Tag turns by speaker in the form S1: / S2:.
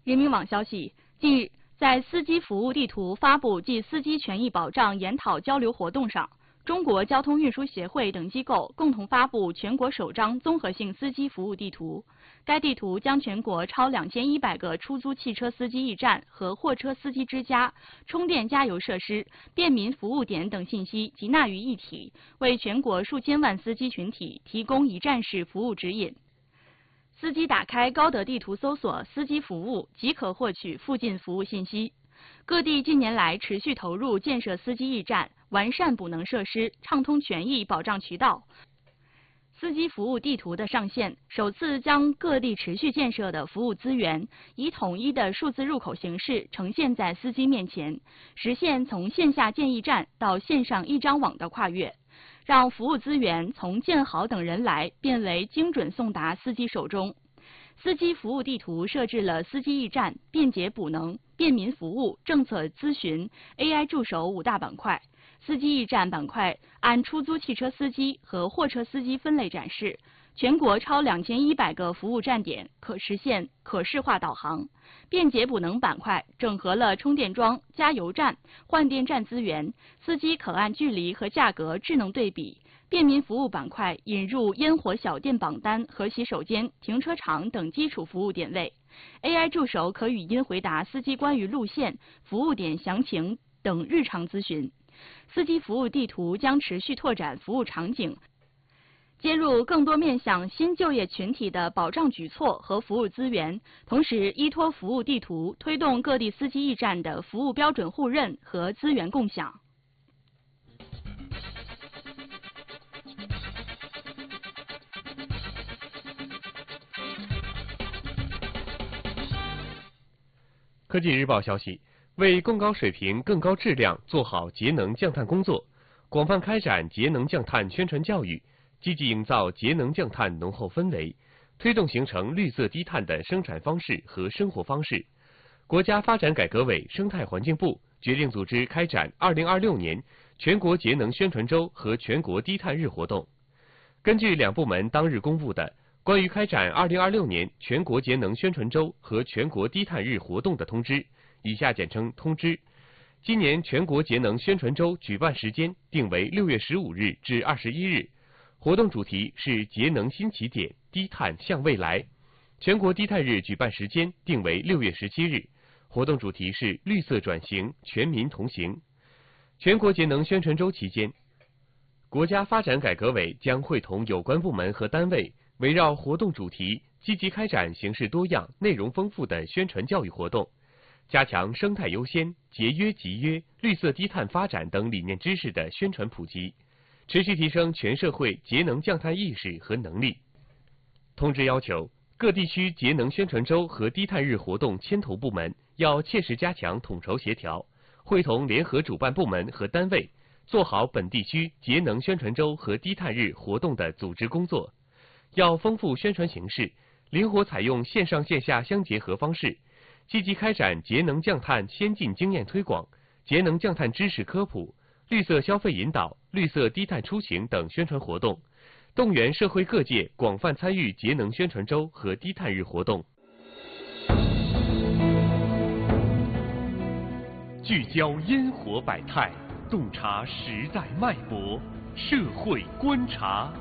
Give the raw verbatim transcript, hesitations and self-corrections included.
S1: 人民网消息，近日，在司机服务地图发布暨司机权益保障研讨交流活动上，中国交通运输协会等机构共同发布全国首张综合性司机服务地图。该地图将全国超两千一百个出租汽车司机驿站和货车司机之家、充电加油设施、便民服务点等信息集纳于一体，为全国数千万司机群体提供一站式服务指引。司机打开高德地图搜索司机服务，即可获取附近服务信息。各地近年来持续投入建设司机驿站，完善补能设施，畅通权益保障渠道。司机服务地图的上线，首次将各地持续建设的服务资源以统一的数字入口形式呈现在司机面前，实现从线下建驿站到线上一张网的跨越，让服务资源从建好等人来变为精准送达司机手中。司机服务地图设置了司机驿站、便捷补能、便民服务、政策咨询、A I 助手五大板块。司机驿站板块按出租汽车司机和货车司机分类展示，全国超两千一百个服务站点可实现可视化导航。便捷补能板块整合了充电桩、加油站、换电站资源，司机可按距离和价格智能对比。便民服务板块引入烟火小店榜单和洗手间、停车场等基础服务点位。A I 助手可语音回答司机关于路线、服务点详情等日常咨询。司机服务地图将持续拓展服务场景，接入更多面向新就业群体的保障举措和服务资源，同时依托服务地图推动各地司机驿站的服务标准互认和资源共享。
S2: 科技日报消息，为更高水平、更高质量做好节能降碳工作，广泛开展节能降碳宣传教育，积极营造节能降碳浓厚氛围，推动形成绿色低碳的生产方式和生活方式。国家发展改革委生态环境部决定组织开展二零二六年全国节能宣传周和全国低碳日活动。根据两部门当日公布的关于开展二零二六年全国节能宣传周和全国低碳日活动的通知，以下简称通知。今年全国节能宣传周举办时间定为六月十五日至二十一日，活动主题是节能新起点，低碳向未来。全国低碳日举办时间定为六月十七日，活动主题是绿色转型，全民同行。全国节能宣传周期间，国家发展改革委将会同有关部门和单位围绕活动主题，积极开展形式多样、内容丰富的宣传教育活动，加强生态优先、节约集约、绿色低碳发展等理念知识的宣传普及，持续提升全社会节能降碳意识和能力。通知要求，各地区节能宣传周和低碳日活动牵头部门要切实加强统筹协调，会同联合主办部门和单位，做好本地区节能宣传周和低碳日活动的组织工作。要丰富宣传形式，灵活采用线上线下相结合方式，积极开展节能降碳先进经验推广、节能降碳知识科普、绿色消费引导、绿色低碳出行等宣传活动，动员社会各界广泛参与节能宣传周和低碳日活动。聚焦烟火百态，洞察时代脉搏，社会观察。